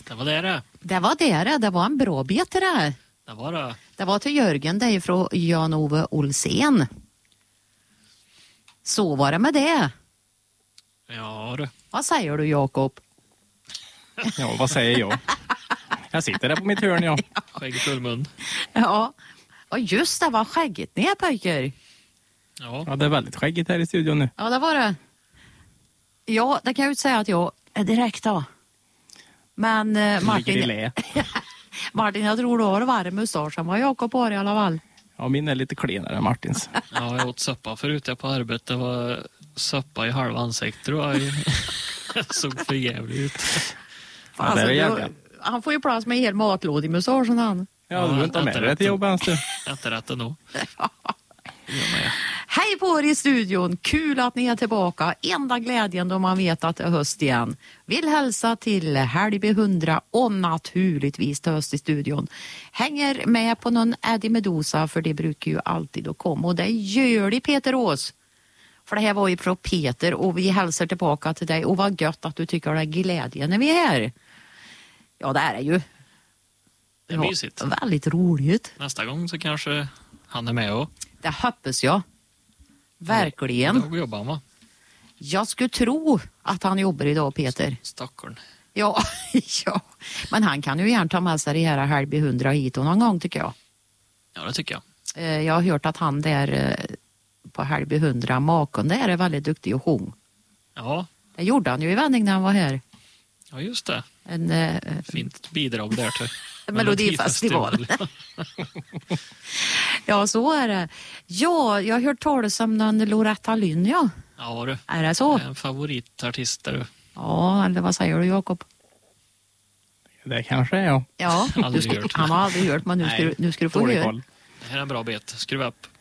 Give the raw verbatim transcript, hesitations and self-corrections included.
Det var det det. Det var det det. Det var en bra bet till det. Det var det. Det var till Jörgen, det är från Jan-Ove Olsen. Så var det med det. Ja du. Vad säger du, Jakob? Ja, vad säger jag? Jag sitter där på mitt hörn, ja. Skägg full mun. Ja. Och just det, var skägget ner, pojkar. Ja. Ja, det är väldigt skäggigt här i studion nu. Ja, det var det. Ja, det kan jag ju inte säga att jag är direkt då. Men eh, Martin, Ligger i lä. Martin, jag tror du har varm mustasch än vad Jakob har i alla fall. Ja, min är lite klenare än Martins. Ja, jag åt soppa förut jag på arbetet. Det var soppa i halva ansiktet tror jag. Jag såg för jävligt ut. Ja, det är du, jävligt. han får ju plats med en hel matlåd i mustaschen han. Ja, du vill inte ha med det till jobbet ens du. Inte rätt ändå. Hej på er i studion, kul att ni är tillbaka. Enda glädjen då man vet att det är höst igen. Vill hälsa till Helby hundra och naturligtvis till höst i studion. Hänger med på någon Eddie Medusa för det brukar ju alltid att komma. Och det gör de, Peter Ås. För det här var ju från Peter och vi hälsar tillbaka till dig. Och vad gött att du tycker det är glädje när vi är här. Ja, det är det ju. Det är mysigt. Ja, väldigt roligt. Nästa gång så kanske han är med och... Det hoppas jag. Verkligen. Då jobbar han, va? Jag skulle tro att han jobbar idag, Peter. Stockholm. Ja, ja. Men han kan ju gärna ta med sig det här Helby hundra hit och någon gång tycker jag. Ja, det tycker jag. Eh, Jag har hört att han där eh, på Helby hundra, maken där är väldigt duktig och sjung. Ja. Det gjorde han ju i vändning när han var här. Ja, just det. En eh, Fint bidrag där till Melodifestival. Ja, så är det. Ja, jag har hört talas om någon Loretta Lynn, ja. Ja, du. Är det så? En favoritartist där du. Ja, eller vad säger du, Jakob? Det kanske är jag. Ja, du Aldrig ska, hört. han har aldrig hört, men nu ska, du, nu ska du få Dålig höra. koll. Det här är en bra bet. Skruva upp.